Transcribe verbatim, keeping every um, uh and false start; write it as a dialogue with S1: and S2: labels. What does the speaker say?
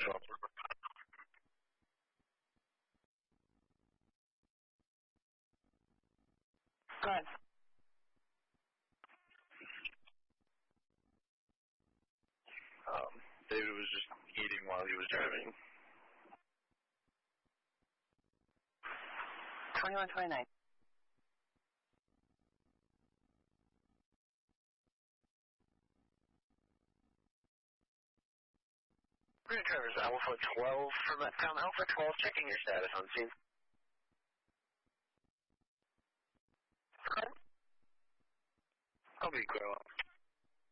S1: twelve.
S2: Go ahead.
S1: Um, David was just eating while he was driving.
S2: twenty-one twenty-nine.
S1: Green Traverse Alpha twelve from that town. Alpha twelve, checking your status on scene.
S2: Go ahead.
S1: I'll be Quail.